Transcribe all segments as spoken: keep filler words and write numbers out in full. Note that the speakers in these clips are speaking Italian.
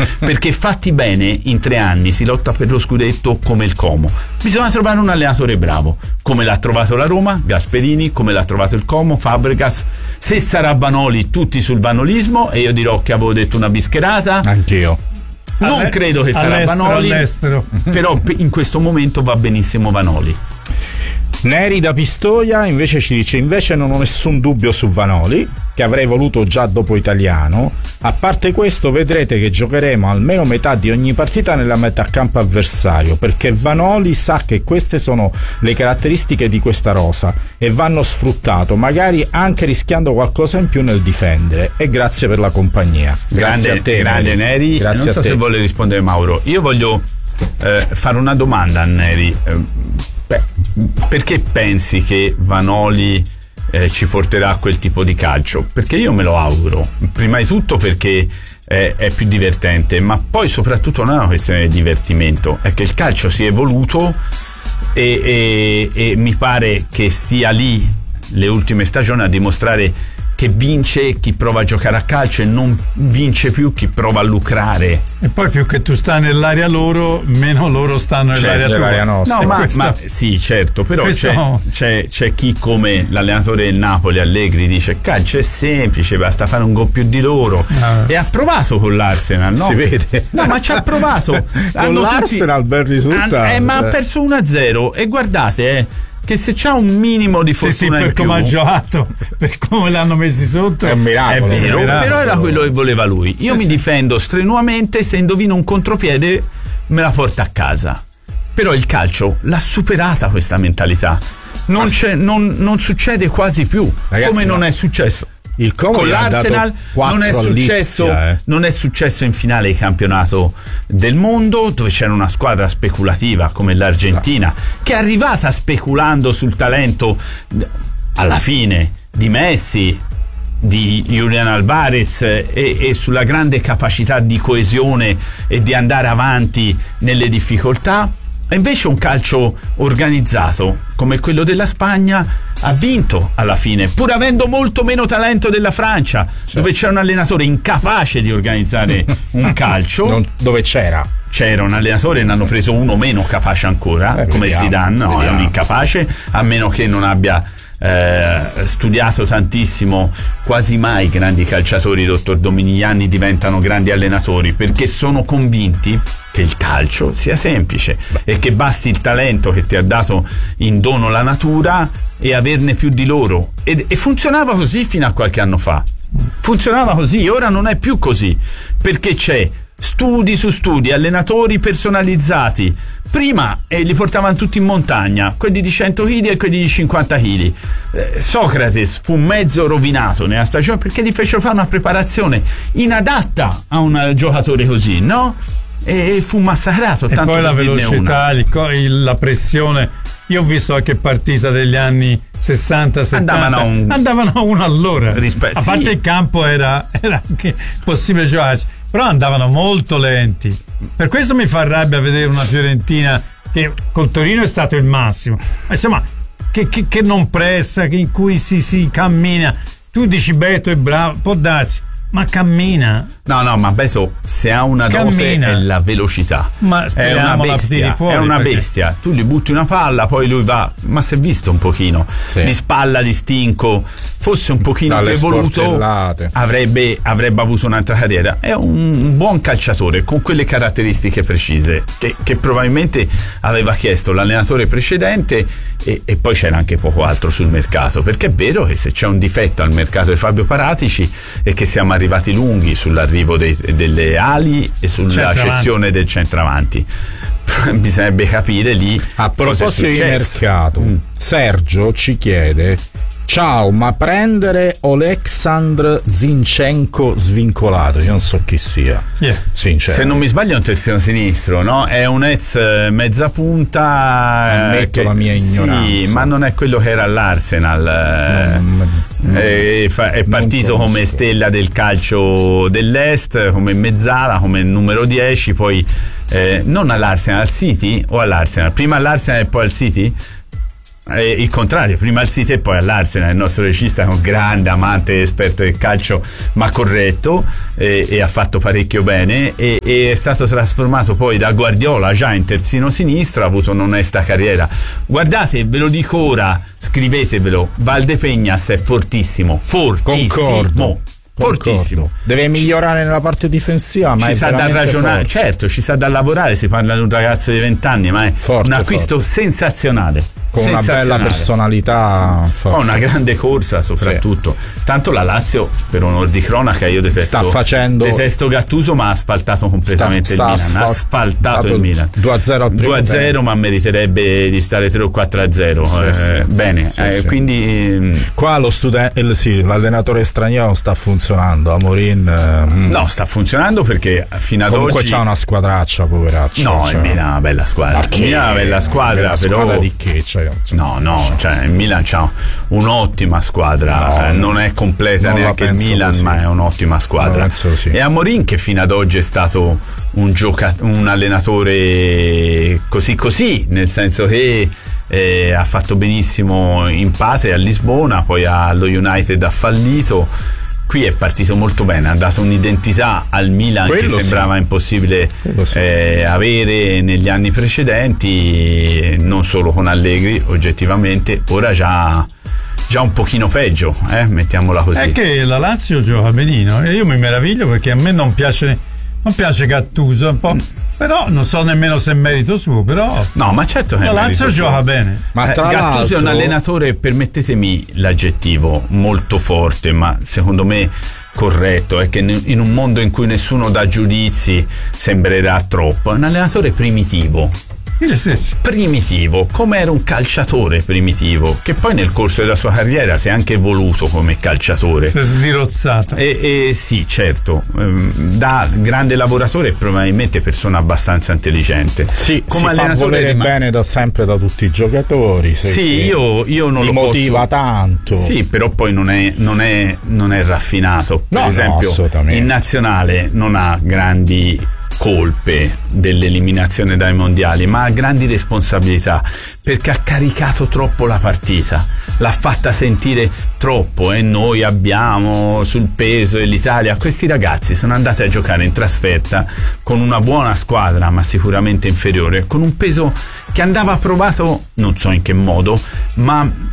perché fatti bene in tre anni si lotta per lo scudetto come il Como. Bisogna trovare un allenatore bravo, come l'ha trovato la Roma, Gasperini, come l'ha trovato il Como, Fabregas. Se sarà Vanoli, tutti sul vanolismo, e io dirò che avevo detto una bischerata. Anch'io. Non Alle- credo che sarà all'estero, Vanoli, all'estero. però in questo momento va benissimo Vanoli. Neri da Pistoia invece ci dice: invece non ho nessun dubbio su Vanoli, che avrei voluto già dopo Italiano. A parte questo, vedrete che giocheremo almeno metà di ogni partita nella metà campo avversario, perché Vanoli sa che queste sono le caratteristiche di questa rosa e vanno sfruttato, magari anche rischiando qualcosa in più nel difendere. E grazie per la compagnia. Grazie Grande, a te, grande Neri. Grazie non so a te. se vuole rispondere Mauro. Io voglio eh, fare una domanda a Neri. Eh, beh, perché pensi che Vanoli eh, ci porterà a quel tipo di calcio? Perché io me lo auguro. Prima di tutto perché eh, è più divertente, ma poi soprattutto non è una questione di divertimento, è che il calcio si è evoluto e, e, e mi pare che stia lì le ultime stagioni a dimostrare che vince chi prova a giocare a calcio e non vince più chi prova a lucrare. E poi più che tu stai nell'area loro, meno loro stanno nell'area Certo, tua. nell'area nostra. No, ma, questo- ma sì, certo, però questo- c'è, c'è, c'è chi come l'allenatore del Napoli Allegri dice calcio è semplice, basta fare un gol più di loro, Ah. e ha provato con l'Arsenal, no? Si vede. No, ma ci ha provato. Con Hanno l'Arsenal bel risultato. Han- eh, ma ha perso uno a zero e guardate eh, che se c'ha un minimo di Sì, sì, fortuna per in più, come ha giocato, per come l'hanno messi sotto. È un miracolo. è vero, è miracolo. però era quello che voleva lui. Io Sì, mi sì. difendo strenuamente, se indovino un contropiede me la porta a casa. Però il calcio l'ha superata questa mentalità. Non, c'è, non, non succede quasi più, Ragazzi, come non ma è successo. Il Como Con gli ha dato l'Arsenal quattro non è, successo, all'Ipsia, eh. non è successo in finale di campionato del mondo, dove c'era una squadra speculativa come l'Argentina, che è arrivata speculando sul talento alla fine di Messi, di Julian Alvarez e, e sulla grande capacità di coesione e di andare avanti nelle difficoltà. E invece un calcio organizzato come quello della Spagna ha vinto alla fine, pur avendo molto meno talento della Francia, dove c'era un allenatore incapace di organizzare un calcio. Non- dove c'era C'era un allenatore e ne hanno preso uno meno capace ancora, Eh, come vediamo, Zidane. No, vediamo. è un incapace, a meno che non abbia eh, studiato tantissimo. Quasi mai grandi calciatori, dottor Dominigliani, diventano grandi allenatori, perché sono convinti che il calcio sia semplice e che basti il talento che ti ha dato in dono la natura e averne più di loro. E, e funzionava così fino a qualche anno fa. Funzionava così, ora non è più così, perché c'è studi su studi, allenatori personalizzati. Prima eh, li portavano tutti in montagna, quelli di cento chili e quelli di cinquanta chili. Eh, Socrate fu mezzo rovinato nella stagione perché gli fecero fare una preparazione inadatta a un giocatore così, no? E fu massacrato. E tanto poi la per dirne una. velocità, il co- il- la pressione. Io ho visto qualche partita degli anni sessanta settanta, Andavano a un- andavano a uno all'ora. Rispe- a parte sì. il campo era, era anche possibile giocarci, però andavano molto lenti. Per questo mi fa rabbia vedere una Fiorentina che col Torino è stato il massimo, ma insomma che, che, che non pressa, che in cui si, si cammina. Tu dici Beto è bravo, può darsi, ma cammina. No, no, ma Beto, se ha una dote Cammina. è la velocità. Ma è una speriamo la tiri bestia, fuori, è una perché- bestia. Tu gli butti una palla, poi lui va, ma si è visto un pochino Sì. di spalla, di stinco. Fosse un pochino Dalle più evoluto, sportellate. avrebbe, avrebbe avuto un'altra carriera. È un buon calciatore con quelle caratteristiche precise che, che probabilmente aveva chiesto l'allenatore precedente, e, e poi c'era anche poco altro sul mercato, perché è vero che se c'è un difetto al mercato di Fabio Paratici è che siamo arrivati lunghi sull'arrivo dei, delle ali e sulla Centravanti. cessione del centravanti. Bisognerebbe capire lì A cosa è proposito di successo. mercato, Mm. Sergio ci chiede: ciao, ma prendere Oleksandr Zinchenko svincolato? Io non so chi sia. Yeah. Sincero. Se non mi sbaglio è un terzino sinistro, no? È un ex eh, mezza punta. eh, Ammetto la mia ignoranza. Sì, ma non è quello che era all'Arsenal. eh, Non- è, fa- è partito conosco. come stella del calcio dell'Est, come mezzala, come numero dieci, poi eh, non all'Arsenal, al City o all'Arsenal? Prima all'Arsenal e poi al City? Eh, il contrario, prima al City e poi all'Arsenal. Il nostro regista è un grande amante, esperto del calcio, ma corretto, eh, e ha fatto parecchio bene, e, e è stato trasformato poi da Guardiola già in terzino sinistro, ha avuto un'onesta carriera. Guardate, ve lo dico ora, scrivetevelo, Valdepeñas è fortissimo, fortissimo. Concordo. Fortissimo. Deve migliorare nella parte difensiva, ma ci è sa da ragionare, forte. Certo, ci sa da lavorare. Si parla di un ragazzo di venti anni, ma è Forte, un acquisto forte. sensazionale. Con una bella personalità, Fa una grande corsa soprattutto. Sì. Tanto la Lazio, per onor di cronaca, io detesto, sta facendo, detesto Gattuso, ma ha asfaltato completamente sta, sta il Milan. Ha asfaltato il Milan due a zero al due a zero, ma meriterebbe di stare tre o quattro a zero. Sì, eh, sì. Bene, sì, eh, sì. Quindi qua lo studente, sì, l'allenatore straniero sta funzionando. Amorin eh, no, sta funzionando perché fino ad comunque oggi c'ha una squadraccia, poveraccio. No, cioè, il Milan è una bella squadra. Il Milan è una bella squadra, bella però squadra di che? Cioè, no, no, cioè il Milan c'ha un'ottima squadra, no, non è completa non neanche il Milan, così. Ma è un'ottima squadra. Sì. E Amorin, che fino ad oggi è stato un gioca- un allenatore così così, nel senso che eh, ha fatto benissimo in patria a Lisbona, poi allo United ha fallito. Qui è partito molto bene, ha dato un'identità al Milan Quello che sembrava sì. impossibile sì. eh, avere negli anni precedenti, non solo con Allegri oggettivamente, ora già, già un pochino peggio, eh? mettiamola così. È che la Lazio gioca benino e io mi meraviglio perché a me non piace, non piace Gattuso un po'. Però non so nemmeno se è merito suo, però no, ma certo che la Lazio gioca suo. bene. Ma tra eh, Gattuso l'altro... è un allenatore, permettetemi l'aggettivo, molto forte, ma secondo me corretto, è che in un mondo in cui nessuno dà giudizi sembrerà troppo. È un allenatore primitivo. Sì, sì. Primitivo, come era un calciatore primitivo, che poi nel corso della sua carriera si è anche evoluto come calciatore. Si è sdirozzato. E, e sì, certo, da grande lavoratore e probabilmente persona abbastanza intelligente. Sì, come si allenatore fa volere ma... bene da sempre da tutti i giocatori. Sì, sì, io, io non lo motiva posso... tanto. Sì, però poi non è, non è, non è raffinato. Per no, esempio, no, in nazionale non ha grandi colpe dell'eliminazione dai mondiali, ma ha grandi responsabilità perché ha caricato troppo la partita, l'ha fatta sentire troppo, e noi abbiamo sul peso e l'Italia. Questi ragazzi sono andati a giocare in trasferta con una buona squadra, ma sicuramente inferiore, con un peso che andava provato, non so in che modo, ma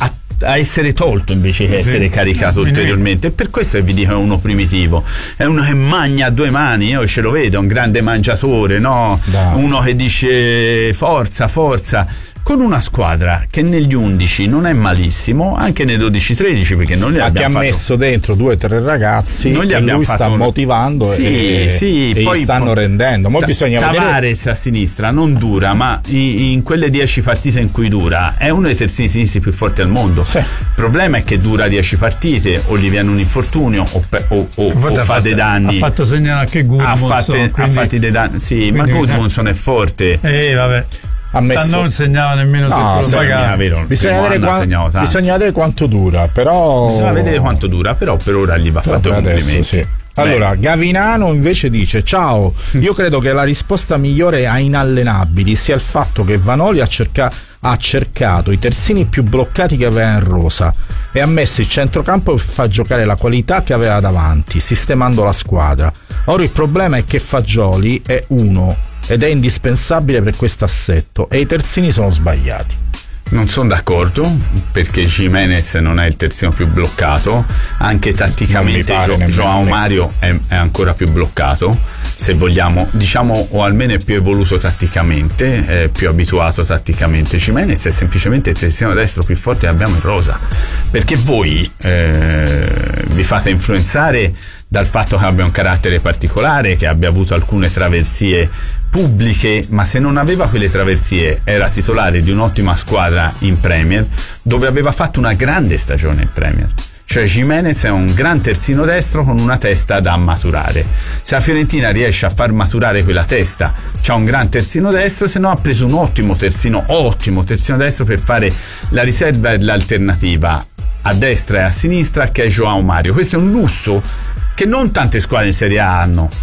a essere tolto invece che sì. essere caricato sì. ulteriormente. E per questo vi dico è uno primitivo, è uno che magna a due mani, io ce lo vedo, è un grande mangiatore, no? Da. Uno che dice forza, forza, con una squadra che negli undici non è malissimo, anche nei dodici tredici, perché non li ma abbiamo che fatto... ha messo dentro due o tre ragazzi non li e lui fatto... sta motivando sì, e, sì, e poi gli stanno poi... rendendo. Mo Ta- bisogna Tavares vedere... a sinistra non dura, ma in, in quelle dieci partite in cui dura è uno dei terzini sinistri più forti al mondo. Sì. Il problema è che dura dieci partite, o gli viene un infortunio o, pe- o, o, o fa fatto, dei danni. Ha fatto segnare anche Gudmundsson, ha, fatte, quindi, ha fatti dei danni, sì, ma Gudmundsson è forte. Eh vabbè. Ha messo... non segnava nemmeno no, se tu lo pagavi. Bisogna, vedere qua... bisogna vedere quanto dura, però bisogna vedere quanto dura, però per ora gli va però fatto complimenti. Sì. Allora, Beh. Gavinano invece dice: ciao, io credo che la risposta migliore a inallenabili sia il fatto che Vanoli ha, cerca... ha cercato i terzini più bloccati che aveva in rosa e ha messo il centrocampo per far giocare la qualità che aveva davanti, sistemando la squadra. Ora il problema è che Fagioli è uno ed è indispensabile per questo assetto e i terzini sono sbagliati. Non sono d'accordo, perché Gimenez non è il terzino più bloccato, anche tatticamente Gio- João Mario è, è ancora più bloccato, se vogliamo, diciamo, o almeno è più evoluto tatticamente, è più abituato tatticamente. Gimenez è semplicemente il terzino destro più forte che abbiamo in rosa, perché voi eh, vi fate influenzare dal fatto che abbia un carattere particolare, che abbia avuto alcune traversie pubbliche, ma se non aveva quelle traversie era titolare di un'ottima squadra in Premier, dove aveva fatto una grande stagione in Premier. Cioè Gimenez è un gran terzino destro con una testa da maturare. Se la Fiorentina riesce a far maturare quella testa, c'ha un gran terzino destro, se no ha preso un ottimo terzino, ottimo terzino destro per fare la riserva e l'alternativa a destra e a sinistra, che è João Mario. Questo è un lusso che non tante squadre in Serie A hanno.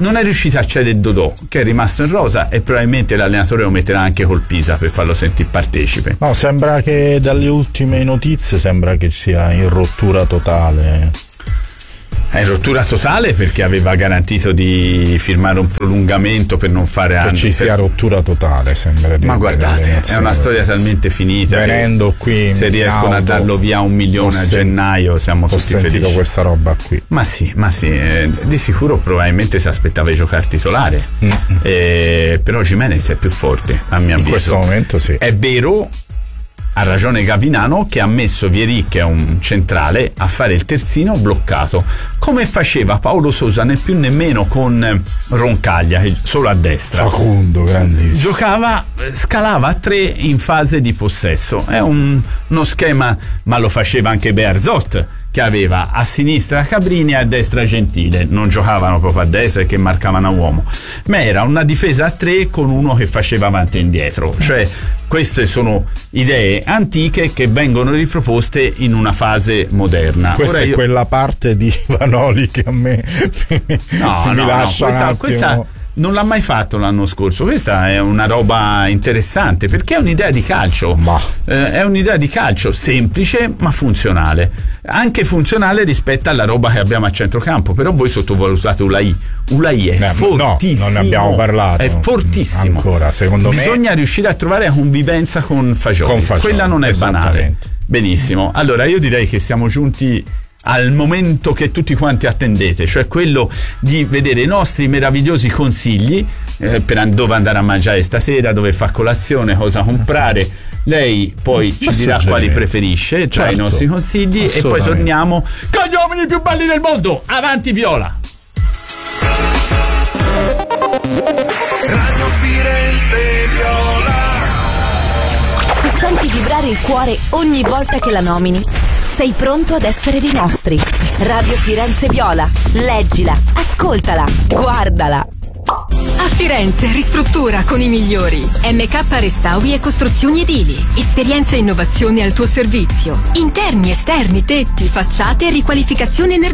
non è riuscito a cedere Dodò, che è rimasto in rosa, e probabilmente l'allenatore lo metterà anche col Pisa per farlo sentire partecipe. No, sembra che dalle ultime notizie sembra che sia in rottura totale. È in rottura totale perché aveva garantito di firmare un prolungamento per non fare anni. Che ci sia per... rottura totale, sembra. Ma guardate, è una storia talmente finita. Venendo qui se riescono a darlo via un milione a gennaio siamo tutti felici. Ho sentito questa roba qui. Ma sì, ma sì, eh, di sicuro probabilmente si aspettava di giocare titolare. Mm. Eh, però Gimenez è più forte, a mio avviso. In questo momento sì. È vero. Ha ragione Gavinano che ha messo Vieri, che è un centrale, a fare il terzino bloccato, come faceva Paolo Sousa, né più nemmeno con Roncaglia, solo a destra. Facundo, grandissimo. Giocava, scalava a tre in fase di possesso. È un, uno schema, ma lo faceva anche Bearzot, che aveva a sinistra Cabrini e a destra Gentile. Non giocavano proprio a destra e che marcavano a uomo, ma era una difesa a tre con uno che faceva avanti e indietro. Cioè, queste sono idee antiche che vengono riproposte in una fase moderna. Questa Ora è io... quella parte di Vanoli che a me no, mi no, lascia no, questa, un attimo. Questa non l'ha mai fatto l'anno scorso. Questa è una roba interessante perché è un'idea di calcio, eh, è un'idea di calcio semplice ma funzionale, anche funzionale rispetto alla roba che abbiamo a centrocampo. Però voi sottovalutate Ulai. Ulai è eh, fortissimo, no, non ne abbiamo parlato, è fortissimo ancora, secondo bisogna me bisogna riuscire a trovare la convivenza con Fagioli, con Fagioli quella non è banale. Benissimo, allora io direi che siamo giunti al momento che tutti quanti attendete, cioè quello di vedere i nostri meravigliosi consigli eh, per dove andare a mangiare stasera, dove fa colazione, cosa comprare. Lei poi ci dirà quali preferisce tra certo, i nostri consigli, e poi torniamo con gli uomini più belli del mondo. Avanti Viola! Radio Firenze Viola. Se senti vibrare il cuore ogni volta che la nomini, sei pronto ad essere dei nostri. Radio Firenze Viola. Leggila, ascoltala, guardala. A Firenze ristruttura con i migliori. M K Restauri e Costruzioni Edili. Esperienza e innovazione al tuo servizio. Interni, esterni, tetti, facciate e riqualificazione energetica.